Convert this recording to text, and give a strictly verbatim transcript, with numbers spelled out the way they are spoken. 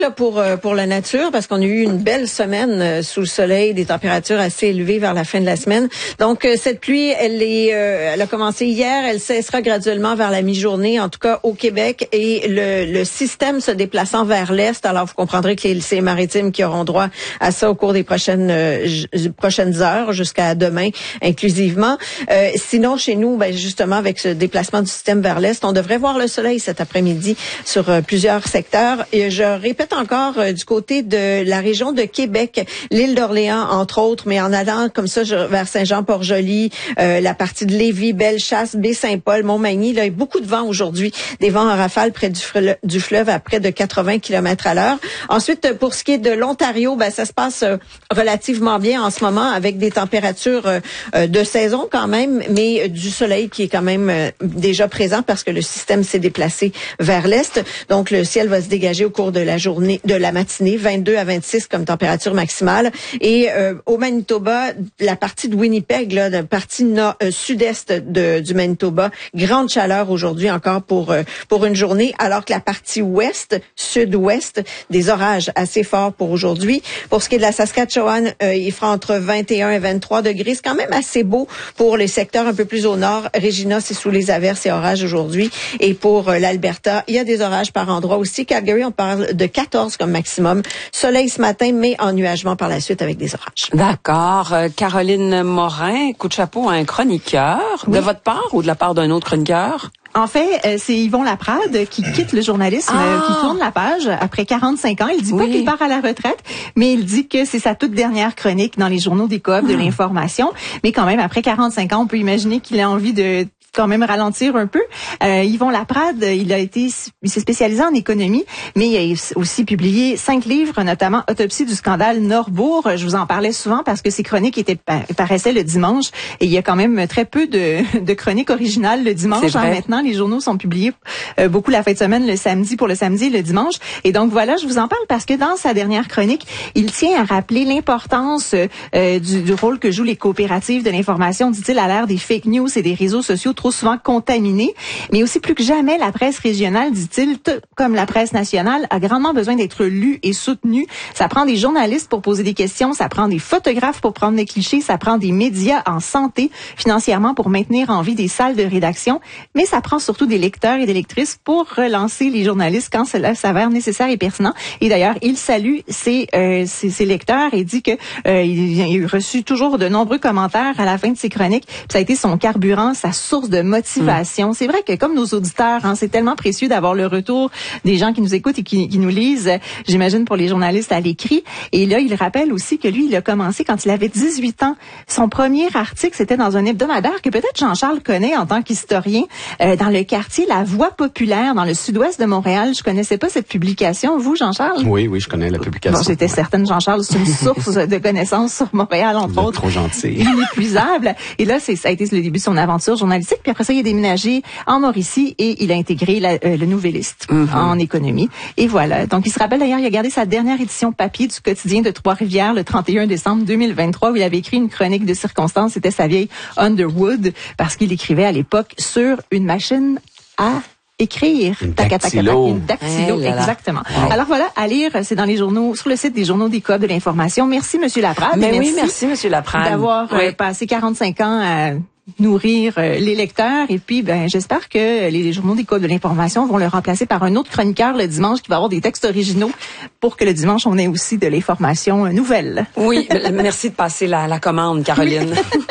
Là pour pour la nature, parce qu'on a eu une belle semaine sous le soleil, des températures assez élevées vers la fin de la semaine. Donc cette pluie, elle est, euh, elle a commencé hier, elle cessera graduellement vers la mi-journée, en tout cas au Québec, et le, le système se déplaçant vers l'est. Alors vous comprendrez que c'est les maritimes qui auront droit à ça au cours des prochaines euh, prochaines heures jusqu'à demain inclusivement. Euh, sinon chez nous, ben justement avec ce déplacement du système vers l'est, on devrait voir le soleil cet après-midi sur euh, plusieurs secteurs. Et je répète encore euh, du côté de la région de Québec, l'île d'Orléans entre autres, mais en allant comme ça vers Saint-Jean-Port-Joli, euh, la partie de Lévis, Bellechasse, Baie-Saint-Paul, Montmagny, là, il y a beaucoup de vent aujourd'hui, des vents en rafale près du, fle- du fleuve à près de quatre-vingts kilomètres à l'heure. Ensuite, pour ce qui est de l'Ontario, ben ça se passe euh, relativement bien en ce moment avec des températures euh, de saison quand même, mais euh, du soleil qui est quand même euh, déjà présent parce que le système s'est déplacé vers l'est. Donc le ciel va se dégager au cours de la journée de la matinée, vingt-deux à vingt-six comme température maximale. Et euh, au Manitoba, la partie de Winnipeg, là, la partie nord, euh, sud-est de, du Manitoba, grande chaleur aujourd'hui encore pour euh, pour une journée, alors que la partie ouest, sud-ouest, des orages assez forts pour aujourd'hui. Pour ce qui est de la Saskatchewan, euh, il fera entre vingt et un et vingt-trois degrés. C'est quand même assez beau pour les secteurs un peu plus au nord. Regina, c'est sous les averses et orages aujourd'hui. Et pour euh, l'Alberta, il y a des orages par endroit aussi. Calgary, on parle de quatorze comme maximum. Soleil ce matin, mais ennuagement par la suite avec des orages. D'accord. Euh, Caroline Morin, coup de chapeau à un chroniqueur. Oui. De votre part ou de la part d'un autre chroniqueur? En fait, euh, c'est Yvon Laprade qui quitte le journalisme, ah. euh, qui tourne la page après quarante-cinq ans. Il dit oui. pas qu'il part à la retraite, mais il dit que c'est sa toute dernière chronique dans les journaux des coop de l'information. Mais quand même, après quarante-cinq ans, on peut imaginer qu'il a envie de quand même ralentir un peu. Euh, Yvon Laprade, il a été, il s'est spécialisé en économie, mais il a aussi publié cinq livres, notamment Autopsie du scandale Norbourg. Je vous en parlais souvent parce que ces chroniques étaient paraissaient le dimanche et il y a quand même très peu de, de chroniques originales le dimanche. Hein, maintenant, les journaux sont publiés euh, beaucoup la fin de semaine, le samedi pour le samedi et le dimanche. Et donc voilà, je vous en parle parce que dans sa dernière chronique, il tient à rappeler l'importance euh, du, du rôle que jouent les coopératives de l'information, dit-il, à l'ère des fake news et des réseaux sociaux trop souvent contaminés, mais aussi plus que jamais, la presse régionale, dit-il, t- comme la presse nationale, a grandement besoin d'être lue et soutenue. Ça prend des journalistes pour poser des questions, ça prend des photographes pour prendre des clichés, ça prend des médias en santé financièrement pour maintenir en vie des salles de rédaction, mais ça prend surtout des lecteurs et des lectrices pour relancer les journalistes quand cela s'avère nécessaire et pertinent. Et d'ailleurs, il salue ses, euh, ses, ses lecteurs et dit que euh, il a reçu toujours de nombreux commentaires à la fin de ses chroniques. Puis ça a été son carburant, sa source de motivation. Mmh. C'est vrai que comme nos auditeurs, hein, c'est tellement précieux d'avoir le retour des gens qui nous écoutent et qui, qui nous lisent, j'imagine pour les journalistes à l'écrit. Et là, il rappelle aussi que lui, il a commencé quand il avait dix-huit ans. Son premier article, c'était dans un hebdomadaire que peut-être Jean-Charles connaît en tant qu'historien, euh, dans le quartier La Voix populaire, dans le sud-ouest de Montréal. Je connaissais pas cette publication. Vous, Jean-Charles? Oui, oui, je connais la publication. Bon, j'étais certaine, Jean-Charles, c'est une source de connaissances sur Montréal, entre autres. Trop gentil. Inépuisable. Et là, c'est, ça a été le début de son aventure journalistique. Puis après ça, il a déménagé en Mauricie et il a intégré la, euh, le Nouvelliste mm-hmm. en économie. Et voilà. Donc, il se rappelle d'ailleurs, il a gardé sa dernière édition papier du quotidien de Trois-Rivières le trente et un décembre deux mille vingt-trois où il avait écrit une chronique de circonstances. C'était sa vieille Underwood parce qu'il écrivait à l'époque sur une machine à écrire. Une dactylo. Une dactylo, hey exactement. Wow. Alors voilà, à lire, c'est dans les journaux, sur le site des journaux des coop de l'information. Merci, Monsieur Laprade. Mais merci oui, merci, Monsieur Laprade. D'avoir oui. euh, passé quarante-cinq ans à nourrir euh, les lecteurs. Et puis, ben, j'espère que les journaux des coop de l'information vont le remplacer par un autre chroniqueur le dimanche qui va avoir des textes originaux pour que le dimanche, on ait aussi de l'information nouvelle. Oui, merci de passer la, la commande, Caroline.